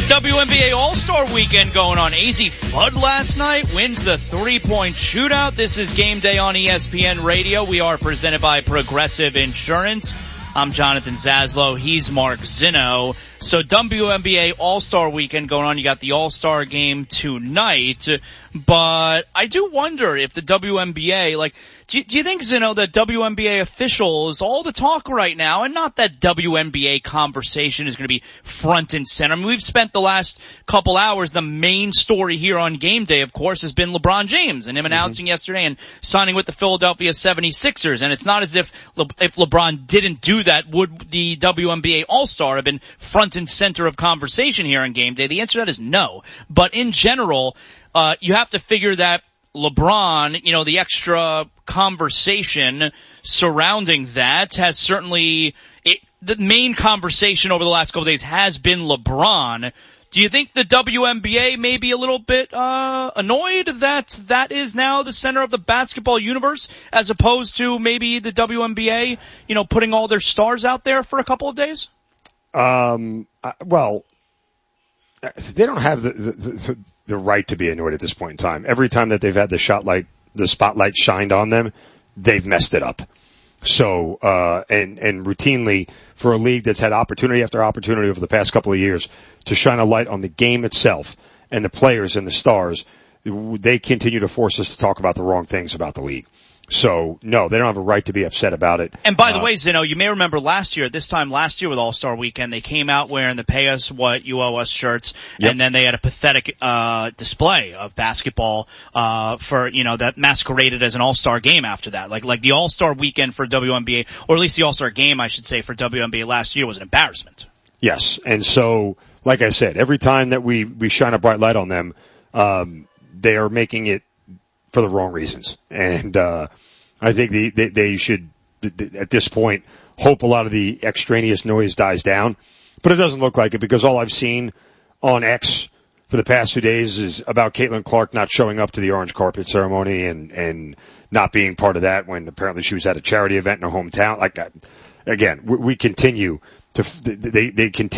WNBA All-Star Weekend going on. AZ Fudd last night wins the three-point shootout. This is Game Day on ESPN Radio. We are presented by Progressive Insurance. I'm Jonathan Zaslow. He's Mark Zinno. So WNBA All-Star Weekend going on. You got the All-Star game tonight. But I do wonder if the WNBA, do you think, Zinno, that WNBA officials, all the talk right now, and not that WNBA conversation is going to be front and center. I mean, we've spent the last couple hours, the main story here on Game Day, of course, has been LeBron James and him announcing yesterday and signing with the Philadelphia 76ers. And it's not as if LeBron didn't do that, would the WNBA All-Star have been front and center of conversation here on Game Day? The answer to that is no. But in general, you have to figure that LeBron, the extra conversation surrounding that has certainly, the main conversation over the last couple of days has been LeBron. Do you think the WNBA may be a little bit annoyed that is now the center of the basketball universe as opposed to maybe the WNBA, putting all their stars out there for a couple of days? Well, they don't have the right to be annoyed at this point in time. Every time that they've had the spotlight shined on them, they've messed it up. So, and routinely for a league that's had opportunity after opportunity over the past couple of years to shine a light on the game itself and the players and the stars, they continue to force us to talk about the wrong things about the league. So, no, they don't have a right to be upset about it. And by the way, Zinno, you may remember this time last year with All-Star Weekend, they came out wearing the Pay Us What You Owe Us shirts, and then they had a pathetic display of basketball for, that masqueraded as an All-Star game after that. Like the All-Star Weekend for WNBA, or at least the All-Star game, I should say, for WNBA last year was an embarrassment. Yes, and so, like I said, every time that we shine a bright light on them, they are making it for the wrong reasons. And I think they should, at this point, hope a lot of the extraneous noise dies down. But it doesn't look like it, because all I've seen on X for the past few days is about Caitlin Clark not showing up to the orange carpet ceremony and not being part of that when apparently she was at a charity event in her hometown. Again, we continue to, they continue